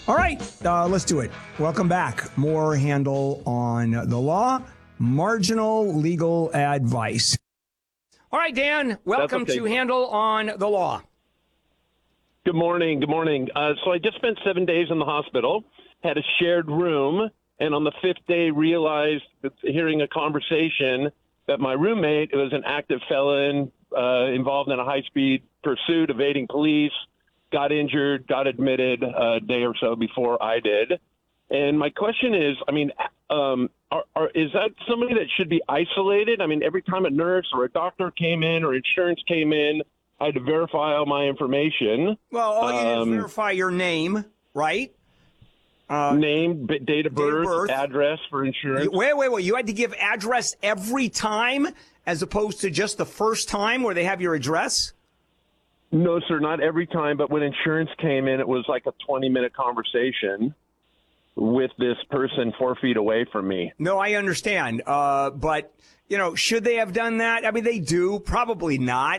All right, let's do it. Welcome back. More Handel on the law, marginal legal advice. All right, Dan, welcome to Handel on the law. Good morning. Good morning. So I just spent 7 days in the hospital, had a shared room, and on the fifth day realized, hearing a conversation, that my roommate was an active felon involved in a high-speed pursuit, evading police, got injured, got admitted a day or so before I did. And my question is, I mean, is that somebody that should be isolated? I mean, every time a nurse or a doctor came in or insurance came in, I had to verify all my information. Well, all you need is verify your name, right? Name, date of birth, address for insurance. Wait. You had to give address every time as opposed to just the first time where they have your address? No, sir, not every time. But when insurance came in, it was like a 20-minute conversation with this person 4 feet away from me. No, I understand. But, should they have done that? I mean, they do. Probably not.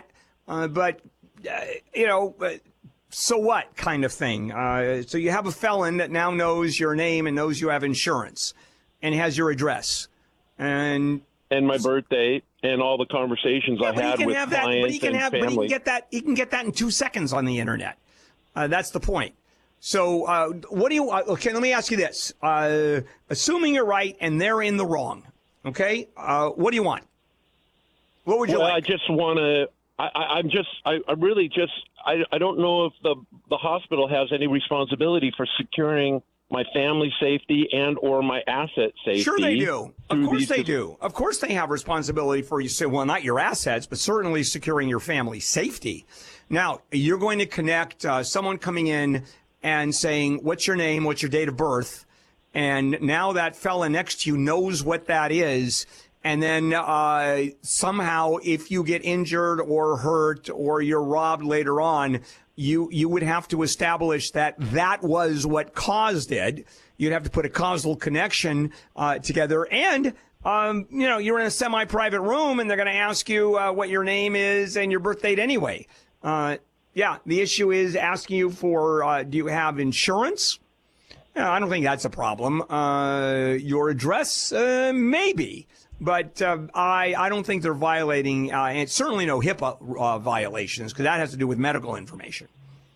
So what kind of thing? So you have a felon that now knows your name and knows you have insurance and has your address. And my birth date and all the conversations I had with clients and family. But he can get that in 2 seconds on the internet. That's the point. So what do you? Okay, let me ask you this: assuming you're right and they're in the wrong, okay? What do you want? What would you like? I just want to. I don't know if the hospital has any responsibility for securing my family safety and or my asset safety. Sure they do. Of course they do. Of course they have responsibility for you. Well, not your assets, but certainly securing your family safety. Now, you're going to connect someone coming in and saying, what's your name? What's your date of birth? And now that fella next to you knows what that is. And then somehow if you get injured or hurt or you're robbed later on, you would have to establish that was what caused it. You'd have to put a causal connection together. And, you're in a semi-private room and they're going to ask you what your name is and your birth date anyway. The issue is asking you for, do you have insurance? I don't think that's a problem. Your address, maybe. But I don't think they're violating, and certainly no HIPAA violations, because that has to do with medical information.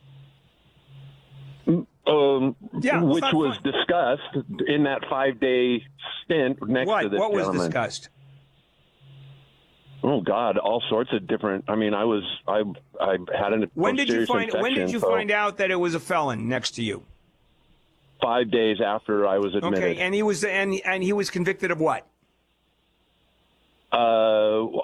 Which was discussed in that 5-day stint next to this What was gentleman. discussed? Oh God, all sorts of different. I mean, I had an. When did you find out that it was a felon next to you? 5 days after I was admitted. Okay, and he was convicted of what?